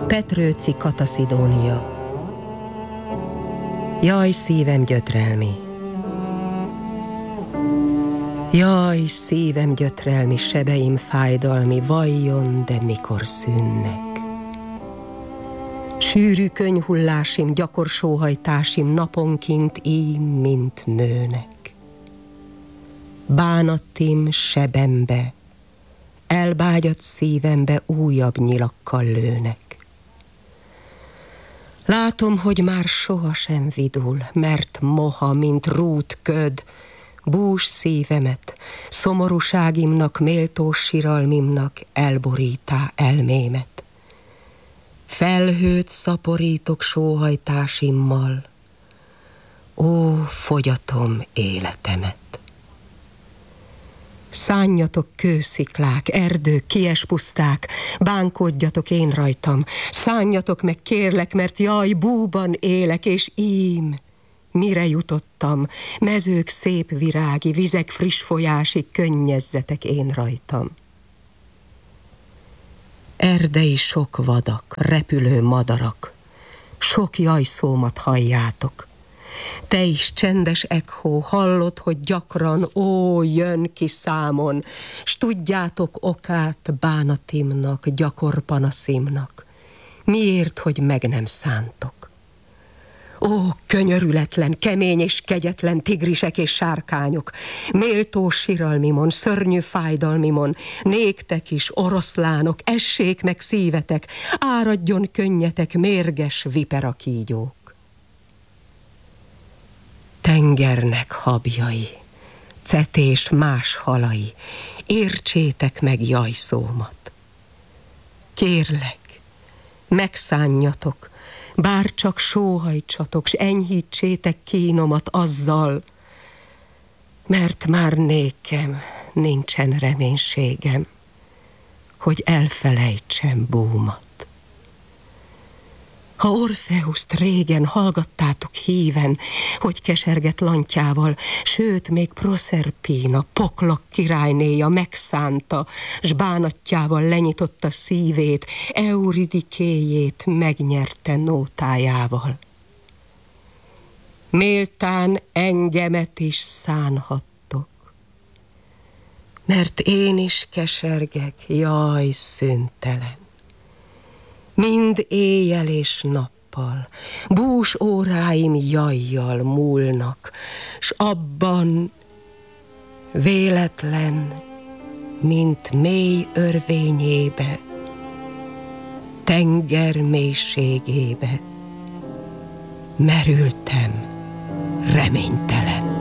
Petrőci Kataszidónia. Jaj, szívem gyötrelmi! Jaj, szívem gyötrelmi, sebeim fájdalmi, vajjon, de mikor szűnnek? Sűrű könyhullásim, gyakor sóhajtásim naponként ím, mint nőnek. Bánatim sebembe, elbágyat szívembe újabb nyilakkal lőnek. Látom, hogy már sohasem vidul, mert moha, mint rút köd, bús szívemet, szomorúságimnak, méltós siralmimnak elborítá elmémet. Felhőt szaporítok sóhajtásimmal, ó, fogyatom életemet. Szánjatok kősziklák, erdők, kies puszták, bánkodjatok én rajtam, szánjatok meg kérlek, mert jaj, búban élek, és ím, mire jutottam, mezők szép virági, vizek friss folyási, könnyezzetek én rajtam. Erdei sok vadak, repülő madarak, sok jajszómat halljátok. Te is, csendes ekhó, hallod, hogy gyakran, ó, jön ki számon, s tudjátok okát bánatimnak, gyakor panaszimnak, miért, hogy meg nem szántok. Ó, könyörületlen, kemény és kegyetlen tigrisek és sárkányok, méltó siralmimon, szörnyű fájdalmimon, néktek is, oroszlánok, essék meg szívetek, áradjon könnyetek, mérges viperakígyók. Tengernek habjai, cetés más halai, értsétek meg jajszómat. Kérlek, megszánjatok, bár csak sóhajtsatok, s enyhítsétek kínomat azzal, mert már nékem nincsen reménységem, hogy elfelejtsem búmat. Ha Orfeuszt régen hallgattátok híven, hogy keserget lantjával, sőt, még Proszerpina, poklok királynéja megszánta, s bánatjával lenyitotta szívét, Euridikéjét megnyerte nótájával. Méltán engemet is szánhattok, mert én is kesergek, jaj, szüntelen. Mind éjjel és nappal, bús óráim jajjal múlnak, s abban véletlen, mint mély örvényébe, tenger mélységébe merültem reménytelen.